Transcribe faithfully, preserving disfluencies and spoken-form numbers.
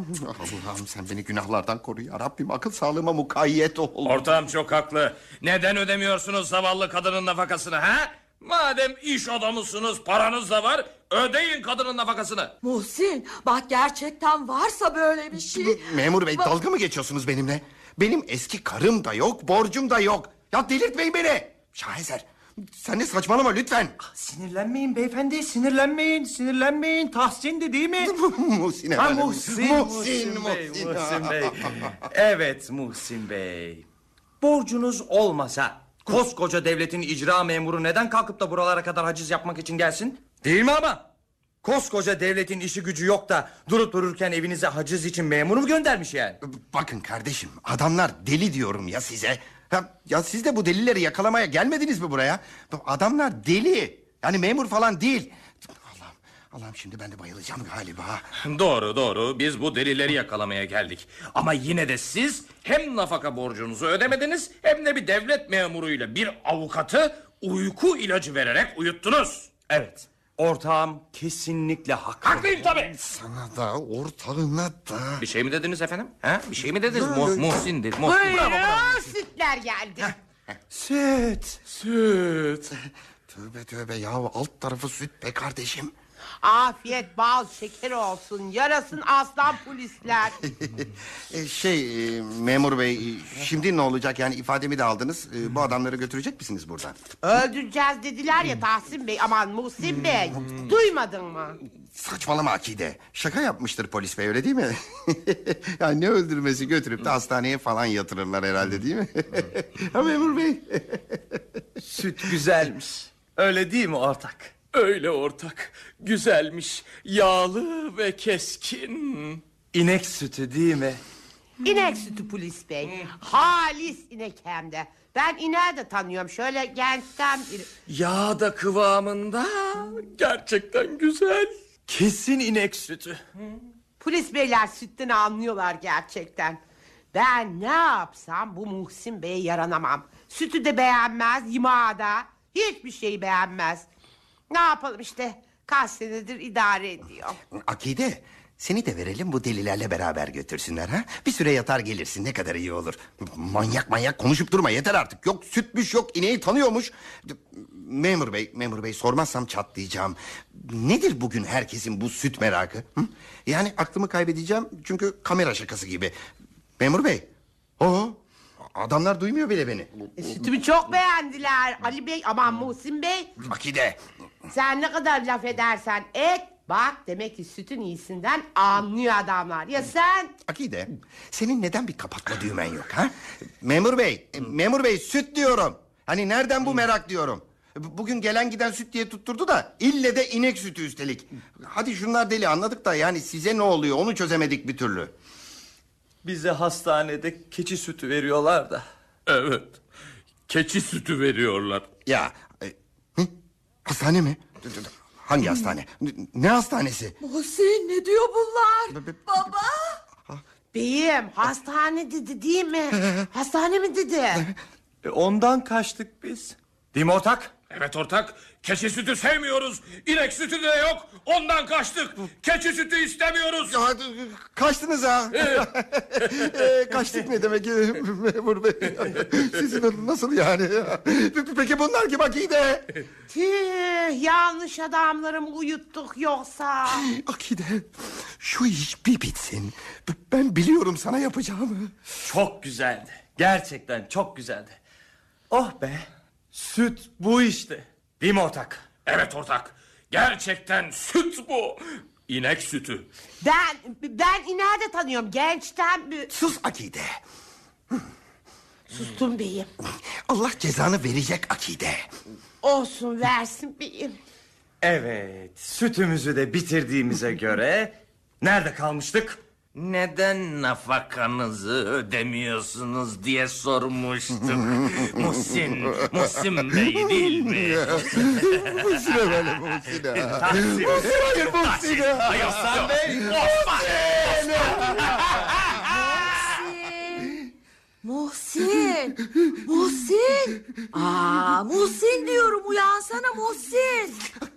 Allah'ım sen beni günahlardan koru ya Rabbim, akıl sağlığıma mukayyet ol. Ortağım çok haklı. Neden ödemiyorsunuz zavallı kadının nafakasını ha? Madem iş adamısınız, paranız da var, ödeyin kadının nafakasını. Muhsin bak, gerçekten varsa böyle bir şey. Memur bey, Bak... dalga mı geçiyorsunuz benimle? Benim eski karım da yok, borcum da yok. Ya delirtmeyin beni. Şaheser, sen de saçmalama lütfen. Sinirlenmeyin beyefendi, sinirlenmeyin, sinirlenmeyin. Tahsin'di değil mi? Muhsin ha, efendim. Muhsin, Muhsin, Muhsin Bey, Muhsin. Muhsin Bey. Evet Muhsin Bey. Borcunuz olmasa koskoca devletin icra memuru neden kalkıp da buralara kadar haciz yapmak için gelsin? Değil mi ama? Koskoca devletin işi gücü yok da durup dururken evinize haciz için memur mu göndermiş yani? Bakın kardeşim, adamlar deli diyorum ya size. Ya, ya siz de bu delileri yakalamaya gelmediniz mi buraya? Adamlar deli. Yani memur falan değil. Allah'ım, Allah'ım şimdi ben de bayılacağım galiba. Doğru doğru, biz bu delileri yakalamaya geldik. Ama yine de siz hem nafaka borcunuzu ödemediniz, hem de bir devlet memuruyla bir avukatı uyku ilacı vererek uyuttunuz. Evet. Ortağım kesinlikle haklı. Haklıyım tabii. Sana da ortağına da. Bir şey mi dediniz efendim? Ha? Bir şey mi dediniz? Mu Muhsin'dir. Muhsin. Buyurun, sütler geldi. Süt. Süt. Tövbe tövbe ya, alt tarafı süt be kardeşim. Afiyet bal şeker olsun. Yarasın aslan polisler. e, şey e, memur bey, e, şimdi ne olacak yani, ifademi de aldınız. E, bu adamları götürecek misiniz buradan? Öldüreceğiz dediler ya Tahsin Bey. Aman Muhsin Bey. Duymadın mı? Saçmalama Akide. Şaka yapmıştır polis bey, öyle değil mi? Ya ne öldürmesi, götürüp de hastaneye falan yatırırlar herhalde, değil mi? Ha memur bey. Süt güzelmiş. Öyle değil mi ortak? Öyle ortak. Güzelmiş. Yağlı ve keskin. İnek sütü değil mi? İnek sütü polis bey. Halis inek hem de. Ben ineği de tanıyorum. Şöyle gençten biri. Yağ da kıvamında. Gerçekten güzel. Kesin inek sütü. Polis beyler sütten anlıyorlar gerçekten. Ben ne yapsam bu Muhsin Bey'e yaranamam. Sütü de beğenmez, yimağı da. Hiçbir şeyi beğenmez. Ne yapalım işte, kaç senedir idare ediyor. Akide, seni de verelim, bu delilerle beraber götürsünler ha. Bir süre yatar gelirsin, ne kadar iyi olur. Manyak manyak konuşup durma, yeter artık. Yok sütmüş, yok ineği tanıyormuş. Memur bey, memur bey, sormazsam çatlayacağım. Nedir bugün herkesin bu süt merakı? Hı? Yani aklımı kaybedeceğim çünkü kamera şakası gibi. Memur bey. Oo, adamlar duymuyor bile beni. E, sütümü çok beğendiler Ali Bey, aman Muhsin Bey. Akide. Sen ne kadar laf edersen et. Bak demek ki sütün iyisinden anlıyor adamlar. Ya sen? Akide, senin neden bir kapatma düğmen yok ha? Memur bey, memur bey, süt diyorum. Hani nereden bu merak diyorum. Bugün gelen giden süt diye tutturdu da ille de inek sütü üstelik. Hadi şunlar deli, anladık da yani size ne oluyor onu çözemedik bir türlü. Bize hastanede keçi sütü veriyorlar da. Evet. Keçi sütü veriyorlar. Ya e, hı? Hastane mi? Hangi hastane? Ne hastanesi? Muhsin, ne diyor bunlar? Baba. Beyim hastane dedi değil mi? Hastane mi dedi? E ondan kaçtık biz. Değil mi ortak? Evet ortak. Keçi sütü sevmiyoruz. İnek sütü de yok. Ondan kaçtık. Keçi sütü istemiyoruz. Ya, kaçtınız ha. e, kaçtık ne demek memur bey? Sizin nasıl yani? Peki bunlar kim Akide? Tüh, yanlış adamları mı uyuttuk yoksa? Akide, şu iş bir bitsin. Ben biliyorum sana yapacağımı. Çok güzeldi. Gerçekten çok güzeldi. Oh be. Süt bu işte. Değil mi ortak? Evet ortak. Gerçekten süt bu. İnek sütü. Ben ben ineği de tanıyorum gençten bir... Sus Akide. Sustum beyim. Allah cezanı verecek Akide. Olsun versin beyim. Evet. Sütümüzü de bitirdiğimize göre nerede kalmıştık? Neden nafakanızı ödemiyorsunuz diye sormuştuk. Muhsin, Muhsin Bey değil mi? Muhsin'e böyle Muhsin'e. Tahsin. Hayır Muhsin'e. Hayır Osman Bey. Muhsin. Muhsin. Aa, Muhsin diyorum, uyansana Muhsin.